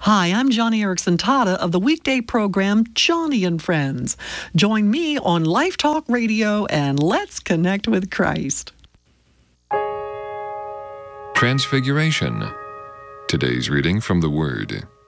Hi, I'm Johnny Erickson Tata of the weekday program Johnny and Friends. Join me on Life Talk Radio and let's connect with Christ. Transfiguration. Today's reading from the Word.